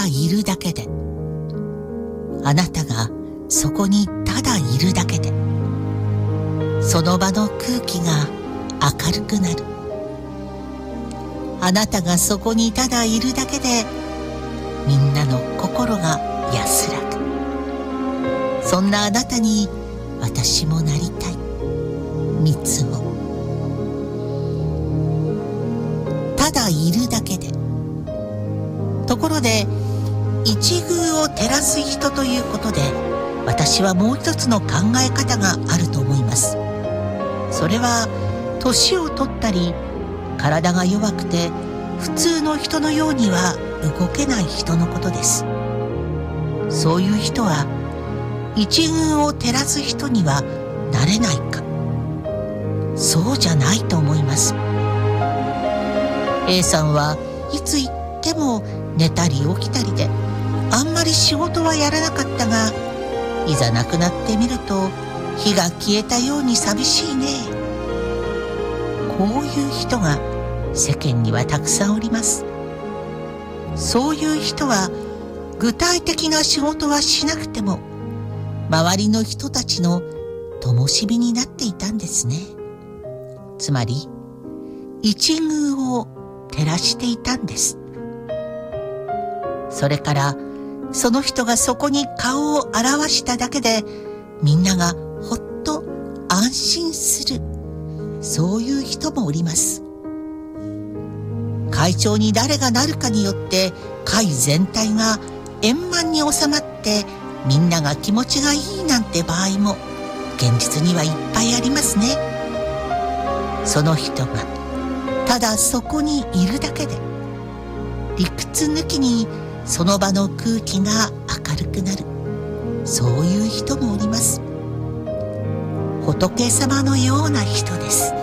だいるだけで、あなたがそこにただいるだけで、その場の空気が明るくなる。あなたがそこにただいるだけで、みんなの心が安らぐ。そんなあなたに私もなりたい。三つ子。ただいるだけで。ところで、一宮を照らす人ということで、私はもう一つの考え方があると思います。それは年を取ったり、体が弱くて普通の人のようには動けない人のことです。そういう人は一宮を照らす人にはなれないか。そうじゃないと思います。A さんはいつ行っても寝たり起きたりで、あんまり仕事はやらなかったが、いざ亡くなってみると火が消えたように寂しいね。こういう人が世間にはたくさんおります。そういう人は具体的な仕事はしなくても、周りの人たちの灯火になっていたんですね。つまり一宮を照らしていたんです。それからその人がそこに顔を現しただけで、みんながほっと安心する。そういう人もおります。会長に誰がなるかによって会全体が円満に収まって、みんなが気持ちがいいなんて場合も現実にはいっぱいありますね。その人がただそこにいるだけで、理屈抜きにその場の空気が明るくなる。そういう人もおります。仏様のような人です。